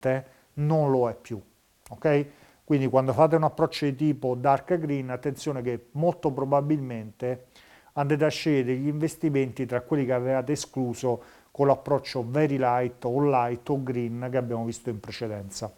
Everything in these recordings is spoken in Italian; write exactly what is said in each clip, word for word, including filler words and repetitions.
non lo è più, ok? Quindi quando fate un approccio di tipo dark green, attenzione che molto probabilmente andrete a scegliere gli investimenti tra quelli che avevate escluso con l'approccio very light o light o green che abbiamo visto in precedenza.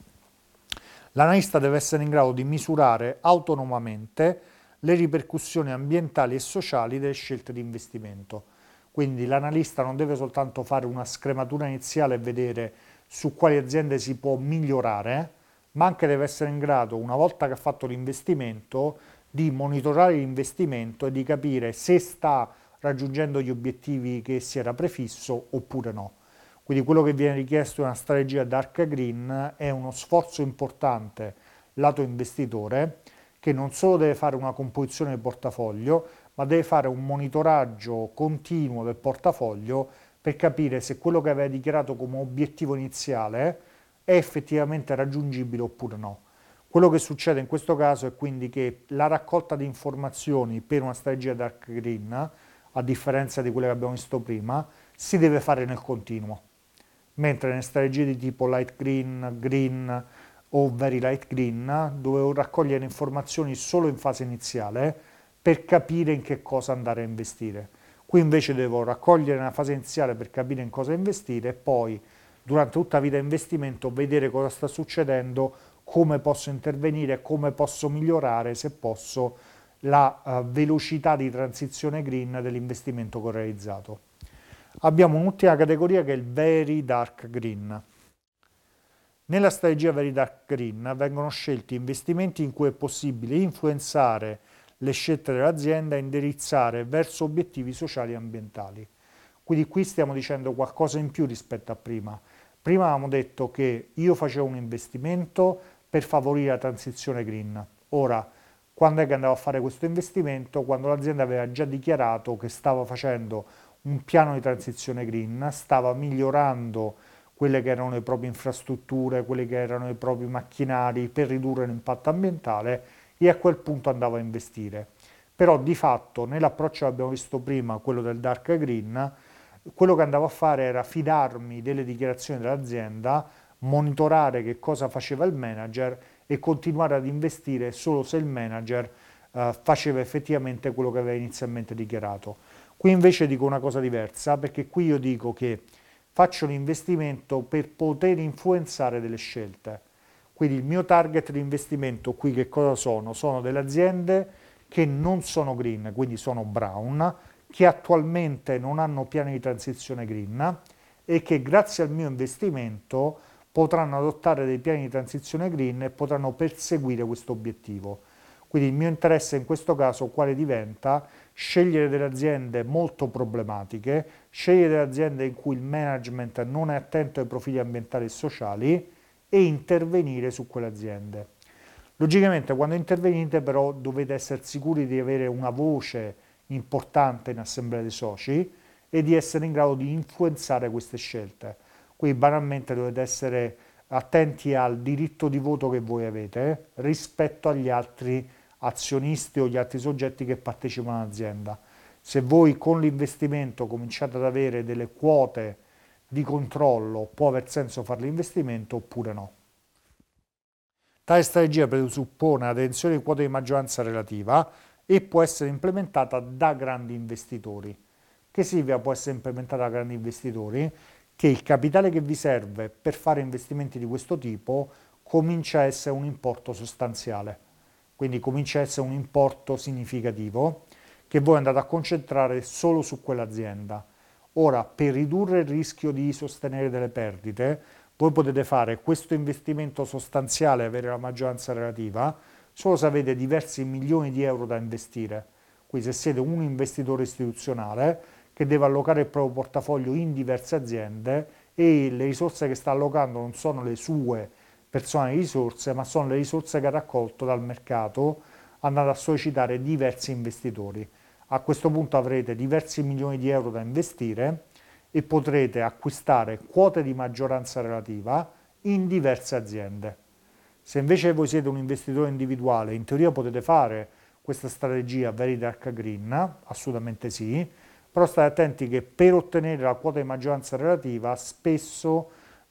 L'analista deve essere in grado di misurare autonomamente le ripercussioni ambientali e sociali delle scelte di investimento. Quindi l'analista non deve soltanto fare una scrematura iniziale e vedere su quali aziende si può migliorare, ma anche deve essere in grado, una volta che ha fatto l'investimento, di monitorare l'investimento e di capire se sta raggiungendo gli obiettivi che si era prefisso oppure no. Quindi quello che viene richiesto in una strategia dark green è uno sforzo importante lato investitore che non solo deve fare una composizione del portafoglio, ma deve fare un monitoraggio continuo del portafoglio per capire se quello che aveva dichiarato come obiettivo iniziale è effettivamente raggiungibile oppure no. Quello che succede in questo caso è quindi che la raccolta di informazioni per una strategia dark green, a differenza di quelle che abbiamo visto prima, si deve fare nel continuo, mentre nelle strategie di tipo light green, green o very light green dovevo raccogliere informazioni solo in fase iniziale per capire in che cosa andare a investire. Qui invece devo raccogliere nella fase iniziale per capire in cosa investire e poi durante tutta la vita di investimento vedere cosa sta succedendo, come posso intervenire, come posso migliorare, se posso, la uh, velocità di transizione green dell'investimento che ho realizzato. Abbiamo un'ultima categoria che è il very dark green. Nella strategia Very Dark Green vengono scelti investimenti in cui è possibile influenzare le scelte dell'azienda e indirizzare verso obiettivi sociali e ambientali. Quindi qui stiamo dicendo qualcosa in più rispetto a prima. Prima avevamo detto che io facevo un investimento per favorire la transizione green. Ora, quando è che andavo a fare questo investimento? Quando l'azienda aveva già dichiarato che stava facendo un piano di transizione green, stava migliorando quelle che erano le proprie infrastrutture, quelli che erano i propri macchinari per ridurre l'impatto ambientale e a quel punto andavo a investire. Però di fatto nell'approccio che abbiamo visto prima, quello del dark green, quello che andavo a fare era fidarmi delle dichiarazioni dell'azienda, monitorare che cosa faceva il manager e continuare ad investire solo se il manager eh, faceva effettivamente quello che aveva inizialmente dichiarato. Qui invece dico una cosa diversa, perché qui io dico che faccio l'investimento per poter influenzare delle scelte. Quindi il mio target di investimento qui che cosa sono? Sono delle aziende che non sono green, quindi sono brown, che attualmente non hanno piani di transizione green e che grazie al mio investimento potranno adottare dei piani di transizione green e potranno perseguire questo obiettivo. Quindi il mio interesse in questo caso quale diventa? Scegliere delle aziende molto problematiche, scegliere delle aziende in cui il management non è attento ai profili ambientali e sociali e intervenire su quelle aziende. Logicamente quando intervenite però dovete essere sicuri di avere una voce importante in assemblea dei soci e di essere in grado di influenzare queste scelte. Quindi banalmente dovete essere attenti al diritto di voto che voi avete rispetto agli altri azionisti o gli altri soggetti che partecipano all'azienda. Se voi con l'investimento cominciate ad avere delle quote di controllo, può aver senso fare l'investimento oppure no. Tale strategia presuppone la detenzione di quote di maggioranza relativa e può essere implementata da grandi investitori. Che significa può essere implementata da grandi investitori? Che il capitale che vi serve per fare investimenti di questo tipo comincia a essere un importo sostanziale, quindi comincia a essere un importo significativo che voi andate a concentrare solo su quell'azienda. Ora, per ridurre il rischio di sostenere delle perdite, voi potete fare questo investimento sostanziale e avere la maggioranza relativa solo se avete diversi milioni di euro da investire. Quindi se siete un investitore istituzionale che deve allocare il proprio portafoglio in diverse aziende e le risorse che sta allocando non sono le sue personali risorse, ma sono le risorse che ha raccolto dal mercato andando a sollecitare diversi investitori. A questo punto avrete diversi milioni di euro da investire e potrete acquistare quote di maggioranza relativa in diverse aziende. Se invece voi siete un investitore individuale, in teoria potete fare questa strategia Very Dark Green, assolutamente sì, però state attenti che per ottenere la quota di maggioranza relativa spesso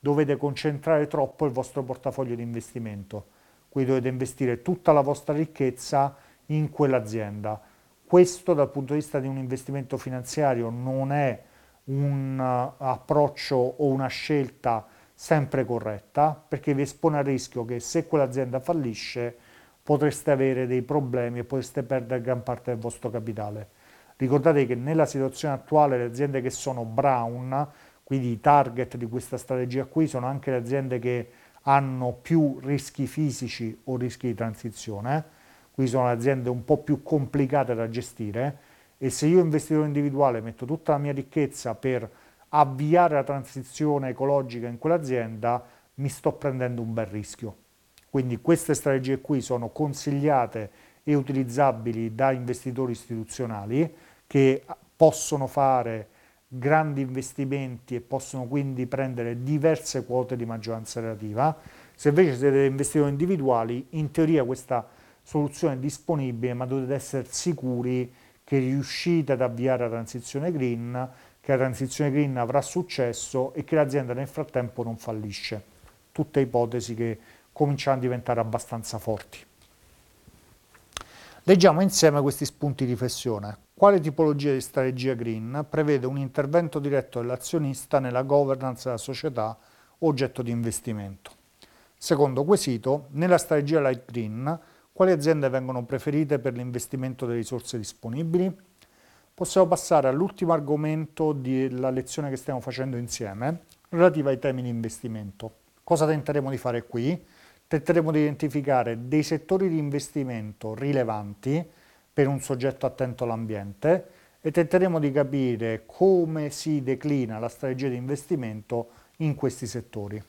dovete concentrare troppo il vostro portafoglio di investimento, quindi dovete investire tutta la vostra ricchezza in quell'azienda. Questo dal punto di vista di un investimento finanziario non è un uh, approccio o una scelta sempre corretta, perché vi espone al rischio che se quell'azienda fallisce potreste avere dei problemi e potreste perdere gran parte del vostro capitale. Ricordate che nella situazione attuale le aziende che sono brown, quindi i target di questa strategia qui, sono anche le aziende che hanno più rischi fisici o rischi di transizione, quindi sono aziende un po' più complicate da gestire, e se io investitore individuale metto tutta la mia ricchezza per avviare la transizione ecologica in quell'azienda, mi sto prendendo un bel rischio. Quindi queste strategie qui sono consigliate e utilizzabili da investitori istituzionali che possono fare grandi investimenti e possono quindi prendere diverse quote di maggioranza relativa. Se invece siete investitori individuali, in teoria questa soluzione è disponibile, ma dovete essere sicuri che riuscite ad avviare la transizione green, che la transizione green avrà successo e che l'azienda nel frattempo non fallisce. Tutte ipotesi che cominciano a diventare abbastanza forti. Leggiamo insieme questi spunti di riflessione. Quale tipologia di strategia green prevede un intervento diretto dell'azionista nella governance della società oggetto di investimento? Secondo quesito, nella strategia light green, quali aziende vengono preferite per l'investimento delle risorse disponibili? Possiamo passare all'ultimo argomento della lezione che stiamo facendo insieme, relativa ai temi di investimento. Cosa tenteremo di fare qui? Tenteremo di identificare dei settori di investimento rilevanti per un soggetto attento all'ambiente e tenteremo di capire come si declina la strategia di investimento in questi settori.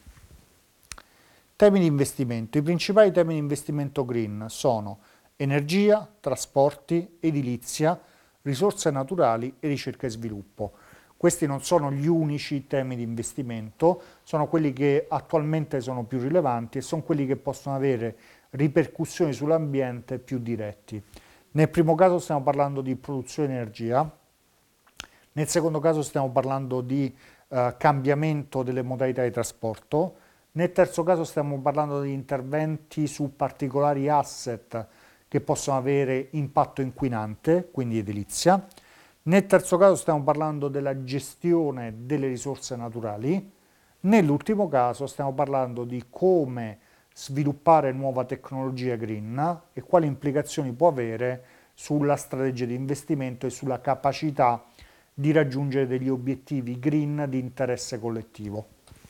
Temi di investimento. I principali temi di investimento green sono energia, trasporti, edilizia, risorse naturali e ricerca e sviluppo. Questi non sono gli unici temi di investimento, sono quelli che attualmente sono più rilevanti e sono quelli che possono avere ripercussioni sull'ambiente più diretti. Nel primo caso stiamo parlando di produzione di energia, nel secondo caso stiamo parlando di eh, cambiamento delle modalità di trasporto, nel terzo caso stiamo parlando di interventi su particolari asset che possono avere impatto inquinante, quindi edilizia. Nel terzo caso stiamo parlando della gestione delle risorse naturali. Nell'ultimo caso stiamo parlando di come sviluppare nuova tecnologia green e quali implicazioni può avere sulla strategia di investimento e sulla capacità di raggiungere degli obiettivi green di interesse collettivo.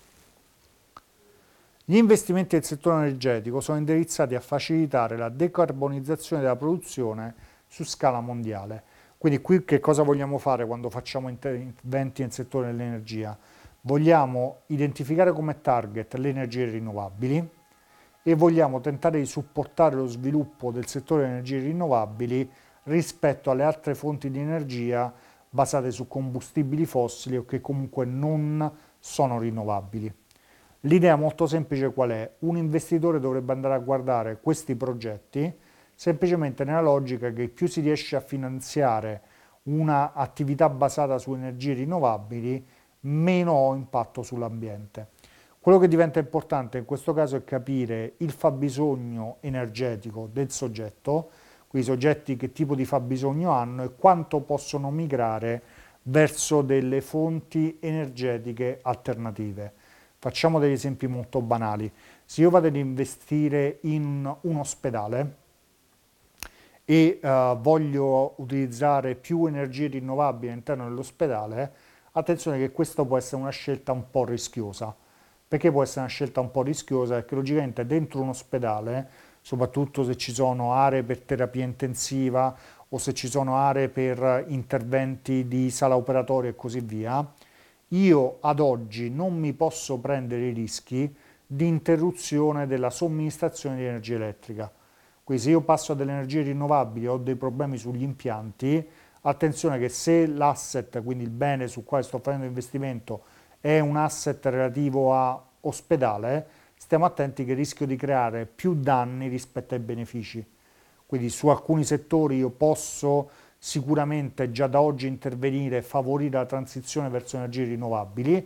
Gli investimenti del settore energetico sono indirizzati a facilitare la decarbonizzazione della produzione su scala mondiale. Quindi qui che cosa vogliamo fare quando facciamo interventi nel settore dell'energia? Vogliamo identificare come target le energie rinnovabili e vogliamo tentare di supportare lo sviluppo del settore delle energie rinnovabili rispetto alle altre fonti di energia basate su combustibili fossili o che comunque non sono rinnovabili. L'idea molto semplice qual è? Un investitore dovrebbe andare a guardare questi progetti semplicemente nella logica che più si riesce a finanziare un'attività basata su energie rinnovabili, meno ho impatto sull'ambiente. Quello che diventa importante in questo caso è capire il fabbisogno energetico del soggetto, quei soggetti che tipo di fabbisogno hanno e quanto possono migrare verso delle fonti energetiche alternative. Facciamo degli esempi molto banali. Se io vado ad investire in un ospedale e uh, voglio utilizzare più energie rinnovabili all'interno dell'ospedale, attenzione che questa può essere una scelta un po' rischiosa. Perché può essere una scelta un po' rischiosa? Perché logicamente dentro un ospedale, soprattutto se ci sono aree per terapia intensiva o se ci sono aree per interventi di sala operatoria e così via, io ad oggi non mi posso prendere i rischi di interruzione della somministrazione di energia elettrica. Quindi se io passo a delle energie rinnovabili o ho dei problemi sugli impianti, attenzione che se l'asset, quindi il bene su quale sto facendo investimento, è un asset relativo a ospedale, stiamo attenti che rischio di creare più danni rispetto ai benefici. Quindi su alcuni settori io posso sicuramente già da oggi intervenire e favorire la transizione verso energie rinnovabili,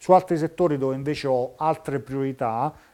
Su altri settori dove invece ho altre priorità,